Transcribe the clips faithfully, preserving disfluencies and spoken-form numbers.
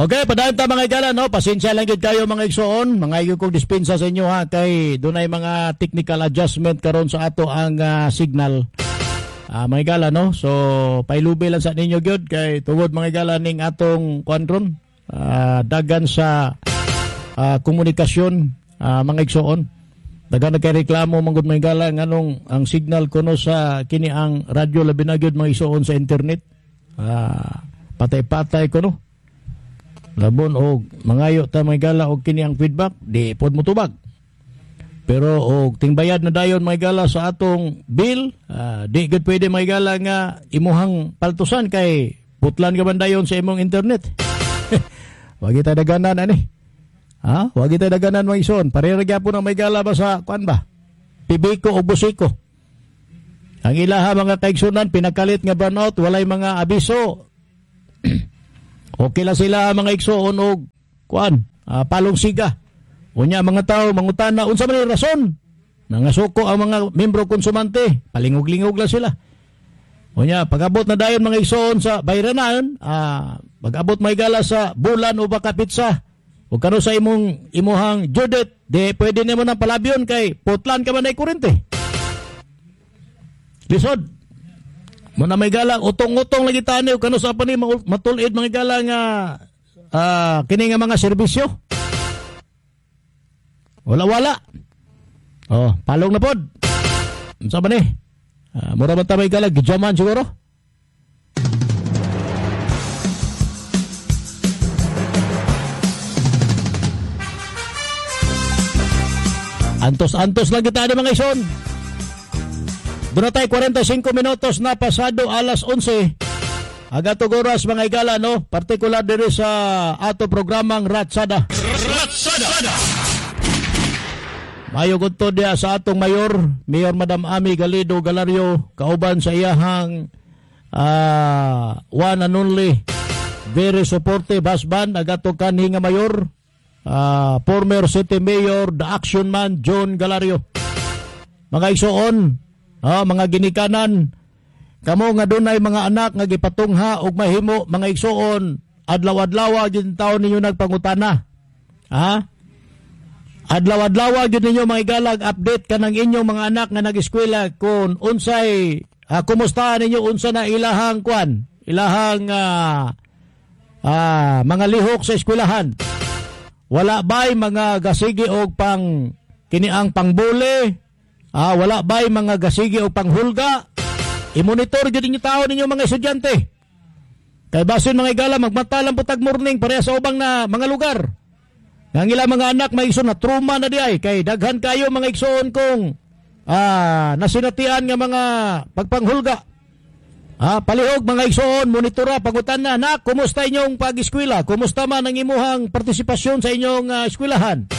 Okay, padayon ta mga igala, no? Pasensya lang gid kayo mga igsoon, mga igong kong dispensa sa inyo ha, kay dunay mga technical adjustment karon sa ato ang uh, signal. Ah, uh, mga igala, no? So, pailubi lang sa ninyo gyud kay tungod mga igala ning atong kontron, uh, dagan sa uh, komunikasyon, uh, mga igsoon. Dagan nagreklamo manggod mga igala nganong ang signal kuno sa kini ang radyo labi na gyud mga igsoon sa internet. Ah, uh, patay-patay kuno. Labon og mangayo ta may gala og kini ang feedback di pod mo tubag. Pero og tingbayad na dayon may gala sa atong bill, uh, di gud pwede may gala nga imuhang paltusan kay putlan ka man dayon sa imong internet. Wag kita daganan ani. Ha? Wag kita daganan mga ison. Parera gyapon ang may gala ba sa kuan ba? Pibiko o busiko. Ang ilaha mga kaigsunan pinakalit nga burnout, walay mga abiso. Okay lang sila mga igsoon og kuan, uh, palong siga. Unya mga tao mangutana unsa man ang rason? Nangasuko ang mga membro konsumante, palingog-lingog lang sila. Unya pag-abot na dayon mga igsoon sa bayranan, uh, pag-abot may gala sa bulan o baka pitsa. Ug kano sa imong imuhang Judith, de pwede nimo nang palabyon kay putlan ka man ay kurente. Lisod. Muna may galang, utong-utong lagi tani, kano sa pa ni matulid mga galang nga uh, kini nga mga serbisyo. Wala-wala. Oh, palong na pod. Unsa ba ni? Uh, mura man ta may galang, gijaman siguro. Antos-antos lang kita ni mga ison. Doon na tayo forty-five minutos na pasado alas onse. Agato oras mga igala, no? Partikular diri sa ato programang Ratsada. Ratsada! Mayo gudto dia sa atong mayor, Mayor Madam Ami Galido Galario, kauban sa iyahang uh, one and only, very supportive husband, agato kanhi nga mayor, uh, former city mayor, the action man, John Galario. Mga igsoon, ah, mga ginikanan, kamo nga dunay mga anak nga gipatungha og mahimo mga igsoon, adlaw-adlaw gyud taon ninyo nagpangutana. Ha? Adlaw-adlaw gyud ninyo mga igalag update kanang inyong mga anak nga nag-eskwela kung unsay ah, kumusta ninyo unsa na ilahang kwan, ilahang ah, ah, mga lihok sa eskwelahan. Wala bay mga gasigi og pang kiniang pangbuli. Ah, wala ba'y mga gasigi o panghulga? I-monitor dyan ninyo tao ninyo mga estudyante. Kaya basin mga igala, magmatalang putag morning pareha sa ubang na mga lugar. Ang ilang mga anak may iso na truma na di ay. Kay daghan kayo mga igsoon kong ah, nasinatian nga mga pagpanghulga. Ah, palihog mga igsoon, monitora, pagutan na, na, kumusta inyong pag-eskwela? Kumusta man ang imuhang partisipasyon sa inyong uh, eskwelahan?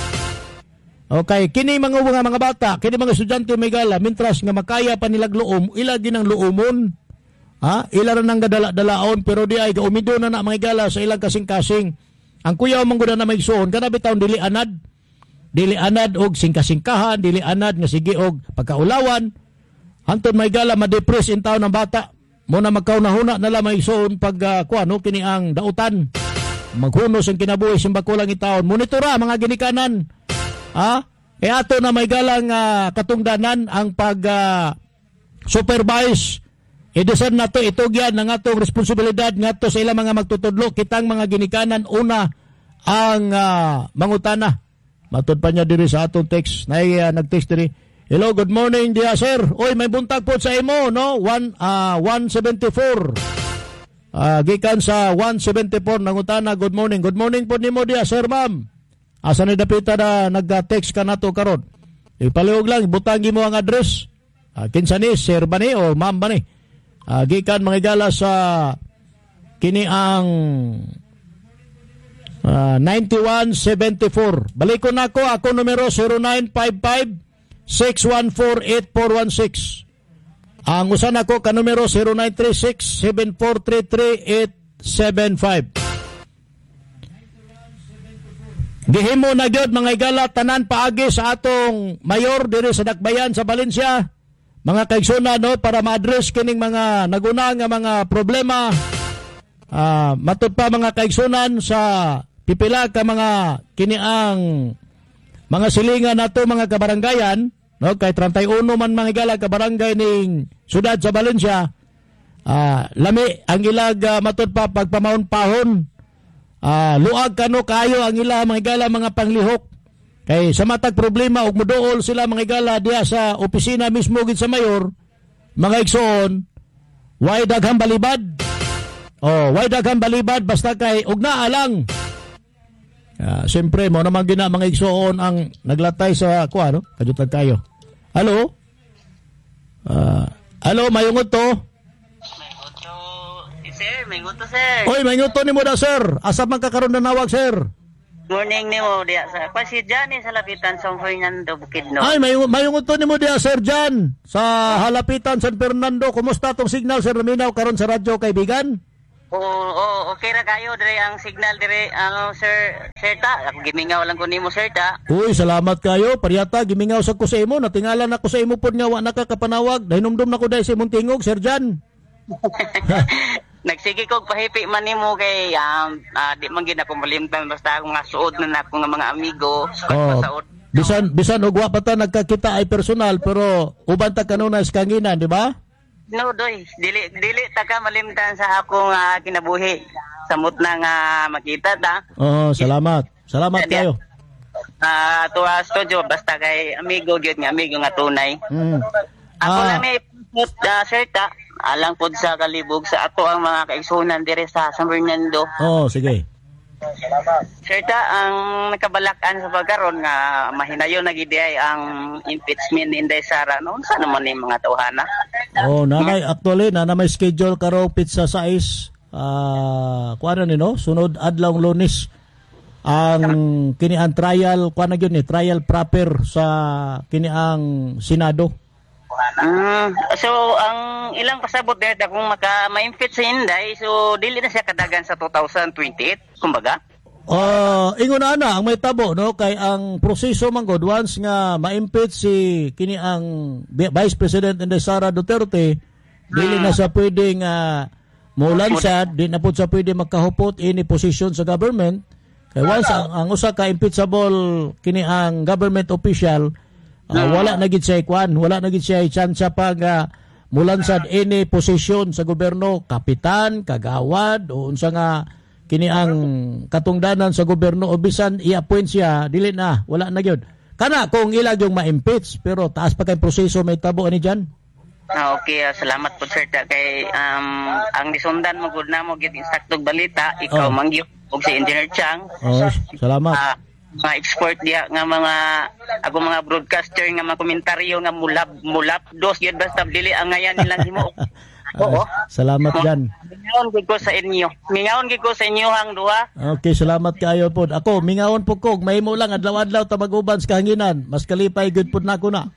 Okay, kini mga mga mga bata, kini mga estudyante may gala, mintras nga makaya pa nilag luom, ila ginang luomon. Ha? Ila ra nang gadala-dalaon pero di ay gaumido na na mga gala sa ilang kasing-kasing. Ang kuya mangguda na may igsoon, kana bitaw dili anad. Dili anad og singkasingkahan, dili anad nga sige og pagkaulawan. Hantod may gala ma-depress in taon ng bata. Muna magkaunahuna na lang may igsoon pag uh, kuano kini ang dautan. Maghunos ang kinabuhi simbakulang itaon. Monitora mga ginikanan. Ah, e ato na may galang uh, katungdanan ang pag uh, supervise. Idesan nato itugyan ng atong responsibilidad ngadto sa ilang mga magtutudlo kitang mga ginikanan una ang uh, mangutana. Matud pa niya diri sa atong text. Nay uh, nag-text diri. Hello, good morning dia sir. Oy, may buntag po sa imo, no? one uh, one seventy-four. Ah, uh, gikan sa one seventy-four nangutana. Good morning. Good morning po nimo dia sir, ma'am. Asa ni dapita na nag-text ka na to karon? Ipalihog lang, butangi mo ang address. Uh, kinsa ni, sir ba ni o ma'am ba ni? Uh, gikan mga igala sa kini ang uh, ninety-one seventy-four. Balikon ako, ako numero zero nine five five six one four eight four one six. Ang usan ako ka numero zero nine three six seven four three three eight seven five. Gihimo na gyud mga igala tanan paagi sa atong mayor diri sa Dakbayan sa Valencia. Mga kaigsuna no para ma-address kining mga naguna nga mga problema Ah, matud pa mga kaigsunan sa pipila ka mga kiniang mga silingan nato mga kabaranggayan, no, kay thirty-one man mga higala ka barangay ning siyudad sa Valencia. Ah, lami ang ilag uh, matud pa pagpamahon-pahon. Ah, luag kano kayo ang ila mga higala mga panglihok. Kay sa matag problema og moduol sila mga higala diya sa opisina mismo gid sa mayor, mga igsoon, way daghang balibad. Oh, way daghang balibad basta kay og naa lang. Ah, siyempre mo naman gina mga igsoon ang naglatay sa kuha, no? Kajutan kayo. Hello? Ah, hello, mayungot to. Mayungot to, sir. Mayungot to, sir. Oy, mayungot to nimo da, sir. Asa man ka karon na nawag, sir? Morning ni mo diya sa pa si Johnny sa lapitan San Fernando Bukidnon. Ay, may mayungot to nimo dia, Sir Jan, sa halapitan San Fernando. Kumusta tong signal, Sir Raminaw, karon sa radyo, kaibigan? Oo, oo, okay ra kayo dire ang signal dire ano sir, sir ta. Ako gimingaw lang ko nimo sir ta. Uy, salamat kayo. Pariyata, gimingaw sa ko sa imo. Natingala na ko sa imo pod nga wa nakakapanawag. Dahinumdum na ko dahil sa imong tingog, Sir Jan. Nagsige kog pahipi man nimo kay um, uh, di man gid ako malimtan basta ako nga suod na nako nga mga amigo Oh, suod. bisan bisan og wa pa ta nagkakita ay personal pero uban ta kanuna sa kanginan, di ba? No doy, dili dili ta ka malimtan sa akong uh, kinabuhi. Samot na nga makita ta. Oh, salamat. Salamat kayo. Ah, uh, tuwa studio basta kay amigo gyud nga amigo nga tunay. Mm. Ako Ah. lang may uh, sir ta alang pod sa kalibog sa ato ang mga kaigsunan dire sa San Fernando. Oh, sige. Sir ta ang nakabalakan sa pagkaron nga mahinayon na gid ay ang impeachment ni Inday Sara. No, unsa naman ni mga tawhana? Oh, nanay actually na na may schedule karo pizza size. Ah, kuan ni no? Sunod adlaw Lunes ang kini ang trial, kuan na gyud ni trial proper sa kini ang Senado. Mm, so ang ilang pasabot dire kung maka ma-impeach si Inday, so dili na siya kadagan sa two thousand twenty-eight kumbaga. Uh, ingon ana ang may tabo no kay ang proseso man god once nga ma-impeach si kini ang Vice President Inday Sara Duterte, dili na sa pwedeng uh, mulansad, di na pud sa pwede makahupot ini posisyon sa government. Kay once ang, ang usa ka impeachable kini ang government official, uh, wala na gid siya kwan, wala na gid siya chance pag uh, mulansad ini posisyon sa gobyerno, kapitan, kagawad o unsa nga kini ang katungdanan sa gobyerno o bisan i-appoint siya, dili na, wala na gyud. Kana kung ilag yung ma-impeach pero taas pa kay proseso may tabo ani diyan. Ah, okay, ah, salamat po sir ta kay um, ang nisundan mo gud namo gyud insaktog balita ikaw Oh. mangyud og si Engineer Chang. Oh, salamat. Ah, mga export diha nga mga ako mga broadcaster nga mga komentaryo nga mulab mulap dos gyud basta dili ang ngayan nilang himo. Oo. Ah, salamat diyan. Mingaon gid ko sa inyo. Mingaon gid ko sa inyo hang duha. Okay, salamat kaayo pod. Ako mingawon po kog mahimo lang adlaw-adlaw ta mag-uban sa kahanginan. Mas kalipay gud pod nako na.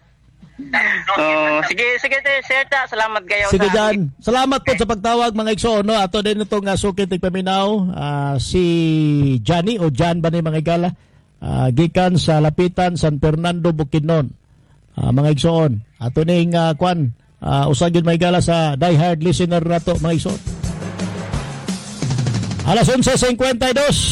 Oh, sige sige sir ta, salamat kayo Sige sa Jan. Salamat po sa pagtawag mga igsoon no. Ato din itong uh, sukit tigpaminaw uh, si Johnny o Jan ba ni mga igala. Uh, gikan sa lapitan San Fernando Bukidnon. Uh, mga igsoon. Ato ning uh, kwan uh, usag gyud mga igala sa diehard listener nato mga igsoon. Alas onse cincuenta y dos.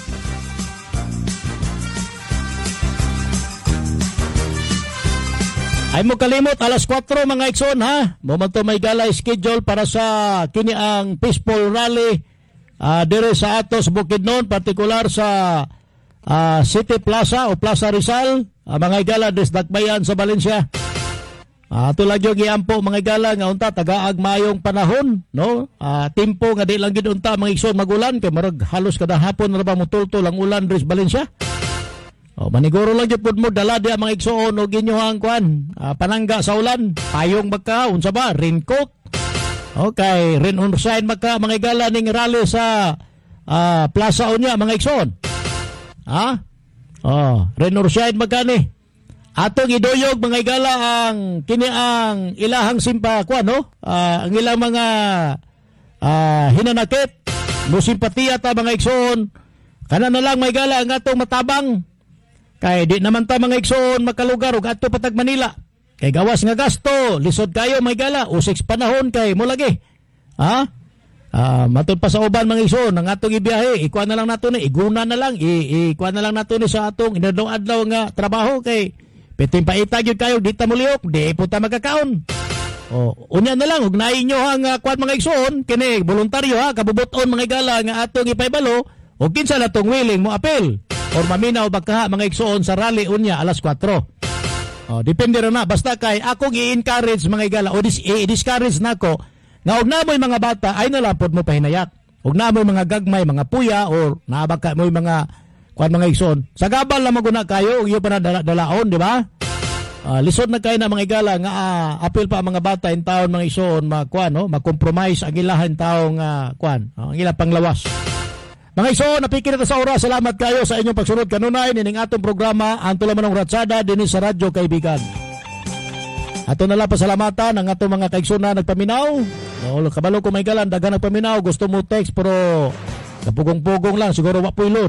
Ay mo kalimot, alas kwatro mga ikson ha. Momento may gala schedule para sa kini ang peaceful rally uh, dire sa Atos Bukidnon, partikular sa uh, City Plaza o Plaza Rizal, uh, mga igala des Dakbayan sa Valencia. Uh, ito lang yung iampo mga igala nga unta tagaag mayong panahon, no? Uh, timpo nga di lang gid unta mga ikson magulan kay marag halos kada hapon ra ba mutultol ang ulan des Valencia. O, maniguro lang jud mo dala di ang mga igsoon o ginyohang kwan, uh, panangga sa ulan, payong magka, unsa ba, raincoat. Okay, rain on sign magka, mga igala ning rally sa uh, Plaza Unya, mga igsoon. Ha? Oh, rain on sign magka ni. Atong iduyog mga igala ang kini ang ilahang simpa kwan, no? Uh, ang ilang mga uh, hinanakit, mo simpatiya ta mga igsoon. Kana na lang mga igala ang atong matabang. Kay di naman ta mga igsoon makalugar og adto patag Manila. Kay gawas nga gasto, lisod kayo may gala, usik panahon kay mo lagi. Ha? Ah, matod pa sa uban mga igsoon ang atong ibiyahe, ikuha na lang nato ni iguna na lang, i ikuha na lang nato ni sa atong inadlaw-adlaw nga trabaho kay piting paita gyud kayo di ta muliok, di po ta magkakaon. Oh, unya na lang ug nainyo hang uh, kuan mga igsoon kini voluntaryo ha kabubuton mga igala nga atong ipaybalo ug kinsa natong willing mo apel or maminaw baka mga igsoon sa rally unya alas kwatro. Oh, depende ra na basta kay akong i-encourage mga igala o dis i-discourage nako nga og namoy mga bata ay nalapod mo pahinayak. Og namoy mga gagmay, mga puya or naabaka mo mga kuan mga igsoon. Sa gabal lang maguna kayo, iyo pa na dala dalaon, di ba? Uh, lisod na kayo na mga igala nga uh, apil pa ang mga bata in taon mga igsoon magkuan no, mag-compromise ang ilahan taong uh, kuan, uh, ang ilang panglawas. Mga igsoon, napikit na sa oras. Salamat kayo sa inyong pagsunod kanunay nining atong programa ang Tulamanong Ratsada dinhi sa Radyo Kaibigan. Ato na lang pasalamatan ang atong mga kaigsoon na nagpaminaw. O, kabalo ko may galan, daga nagpaminaw, gusto mo text pero kapugong-pugong lang, siguro wapoy load.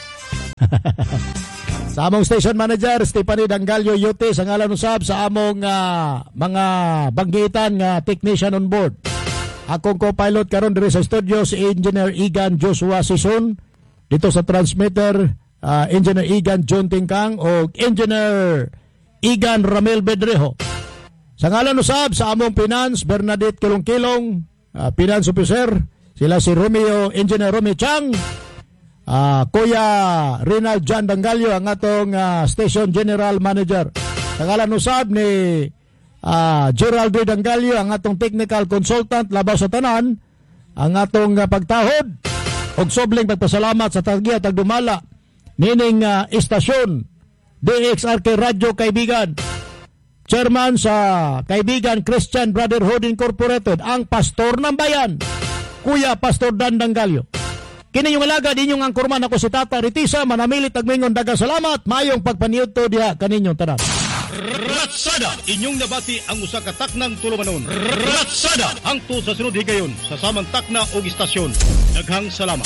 Sa among station manager, Stephanie Dangalio Yote, sa ngalan usab sa among uh, mga banggitan nga technician on board. Akong co-pilot karon diri sa studio si Engineer Igan Joshua Sison, dito sa transmitter uh, Engineer Igan John Tingkang o Engineer Igan Ramel Bedrejo. Sa ngalan usab sa among finance Bernadette Kilong-Kilong, uh, finance officer, sila si Romeo Engineer Romeo Chang, uh, Kuya Rinald John Dangalio ang atong uh, station general manager. Sa ngalan usab ni uh, Gerald D. Dangalio ang atong technical consultant labaw sa tanan, ang atong uh, pagtahod og sobling pagpasalamat sa tagya tagdumala nining uh, istasyon D X R K Radyo Kaibigan. Chairman sa Kaibigan Christian Brotherhood Incorporated, ang pastor ng bayan, Kuya Pastor Dan Dangalio. Kini yung alaga din yung angkurman ako si Tata Ritisa, manamilit agmingon daga salamat, mayong pagpaniudto diha kaninyong tanan. Ratsada, inyong nabati ang usa ka taknang tulumanon. Ratsada, hangtod sa sunod higayon sa samang takna og istasyon. Daghang salamat.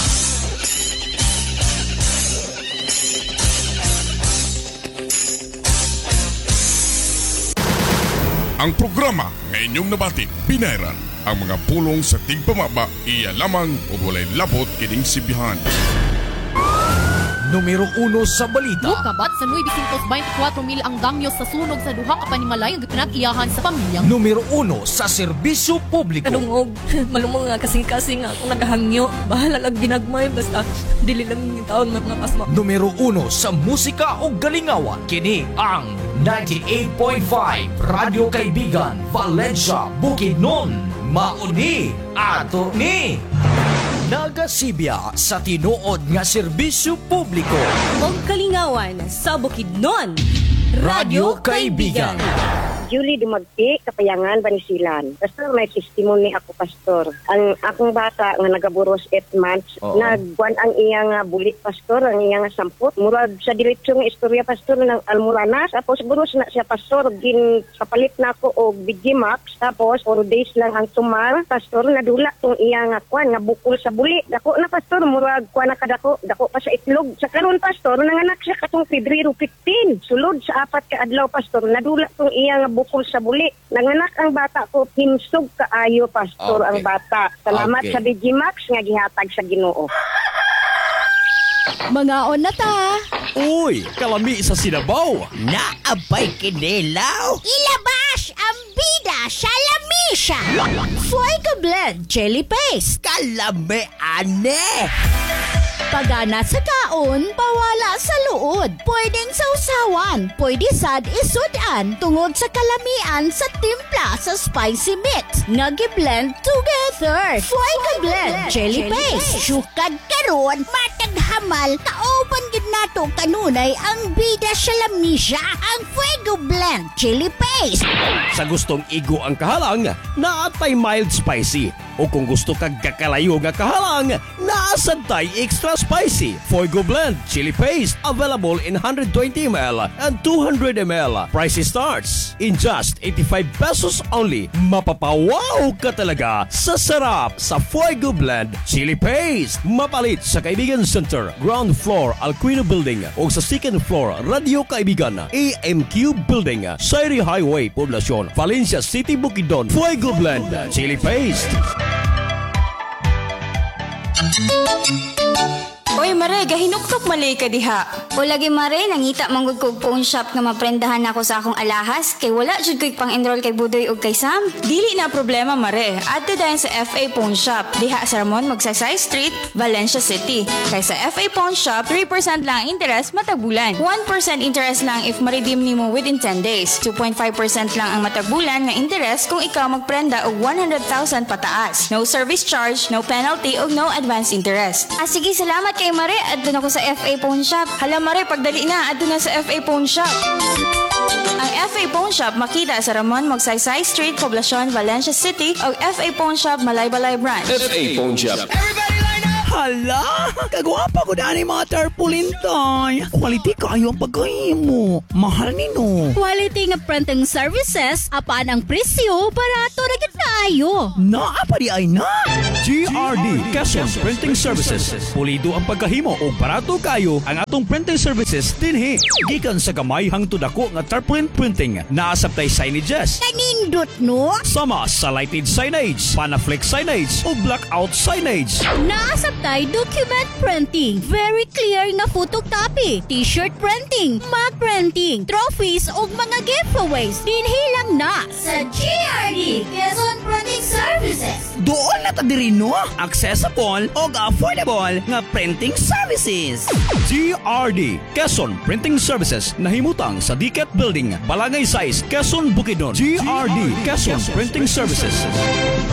Ang programa nga inyong nabati, binayran ang mga pulong sa tigpamaba, iya lamang o walay labot kining sibihan. Numero uno sa balita. Mukabat sa nueve twenty-four mil ang damyo sa sunog sa duha ka panimalay nga pinag-iyahan sa pamilyang. Numero uno sa serbisyo publiko. Kanungog, malumong nga kasing-kasing nga akong nagahangyo. Bahala lang ginagmay, basta dili lang yung taon mga pasma. Numero uno sa musika o galingawan. Kini ang ninety-eight point five Radio Kaibigan, Valencia, Bukidnon. Mauni, ato ni Nagasibya sa tinuod nga serbisyo publiko. Og kalingawan sa Bukidnon. Radio Kaibigan. Julie Dumagti, Kapayangan, Banisilan. Pastor, may testimony ako, Pastor. Ang akong bata nga nagaburos eight months, Oo. nagkuan ang iyang nga bulit, Pastor, ang iyang nga sampot. Murag sa diretsyo nga istorya, Pastor, ng Almoranas. Tapos buros na siya, Pastor, gin kapalit na ako og Bigimax. Tapos four days lang ang tumar, Pastor, nadula tong iyang nga kuan nga bukol sa buli. Dako na, Pastor, murag kuan na kadako, dako pa sa itlog. Sa karon, Pastor, nanganak siya katong Pebrero fifteen. Sulod sa apat ka adlaw, Pastor, nadula tong iyang nga bukol sa buli. Nanganak ang bata ko, hinsog kaayo, Pastor, Okay. ang bata. Salamat Okay. sa Digimax nga gihatag sa Ginoo. Mga on na ta. Uy, kalami sa sinabaw. Naabay kinilaw. Ilabas ang bida sa lamisa. Fuego Blend Chili Paste. Kalami, ane. Pagana sa kaon, pawala sa luod. Pwedeng sausawan, pwede sad isudan tungod sa kalamian sa timpla sa spicy mix. Nagi-blend together. Fuego Blend Chili Paste. Sukad karon, matag hamal, kauban gid nato kanunay ang bida sa lamisa. Ang Fuego Blend Chili Paste. Sa gustong igo ang kahalang, naatay mild spicy. O kung gusto kag kakalayo nga kahalang, naasantay extra spicy. Fuego Blend Chili Paste available in one twenty milliliters and two hundred milliliters. Price starts in just eighty-five pesos only. Mapapawaw ka talaga sa sarap sa Fuego Blend Chili Paste. Mapalit sa Kaibigan Center, ground floor Alquino Building o sa second floor Radio Kaibigan, A M Q Building, Sairi Highway, Poblacion, Valencia City, Bukidnon. Fuego Blend Chili Paste. Oy, Mare, gahinuktok malay ka diha. O lagi Mare, nangita manggod ko og pawn shop nga maprendahan ako sa akong alahas kay wala jud ko'y pang-enroll kay Budoy ug kay Sam. Dili na problema, Mare. Adto dayon sa F A Pawn Shop. Diha sa Ramon, Magsaysay Street, Valencia City. Kay sa F A Pawn Shop, three percent lang ang interest matag bulan. one percent interest lang if ma-redeem nimo within ten days. two point five percent lang ang matag bulan nga interest kung ikaw magprenda og one hundred thousand pataas. No service charge, no penalty ug no advance interest. Ah sige, salamat kay Mare. Adto na ko sa F A Pawn Shop. Hala, Mare, pagdali na, adto na sa F A Pawn Shop. Ang F A Pawn Shop makita sa Ramon, Magsaysay Street, Poblacion, Valencia City o F A Pawn Shop, Malaybalay Branch. F A Pawn Shop. Hala, kagwapa ko na ni mga tarpaulin tay. Quality kayo ang pagkahimo. Mahal ni no. Quality nga printing services, apaan ang presyo, barato na gid kaayo. Naapa di ay na. G R D Quezon Printing Services. Pulido ang pagkahimo o barato kayo ang atong printing services dinhi. Gikan sa gamay hangtod ako nga tarpaulin printing. Naasabtay signages. Kanindot no? Sama sa lighted signage, panaflex signage o blackout signage. Naasabtay document printing, very clear nga photocopy, t-shirt printing, mug printing, trophies ug mga giveaways. Dinhi lang na sa G R D Quezon Printing Services. Doon na ta diri no. Accessible o affordable nga printing services. G R D Quezon Printing Services nahimutang sa D C A T Building, Balangay Size, Quezon, Bukidnon. G R D Quezon Printing Services.